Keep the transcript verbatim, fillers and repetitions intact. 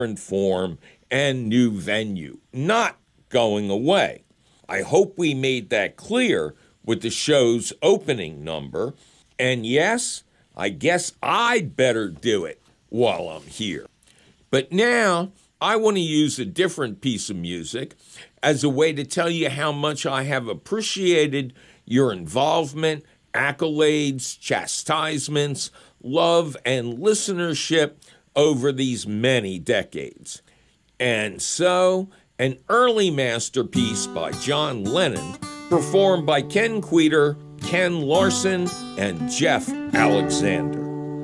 different form and new venue, not going away. I hope we made that clear with the show's opening number. And yes, I guess I'd better do it while I'm here. But now I want to use a different piece of music as a way to tell you how much I have appreciated your involvement, accolades, chastisements, love, and listenership over these many decades. And so, an early masterpiece by John Lennon, performed by Ken Queter, Ken Larson, and Jeff Alexander.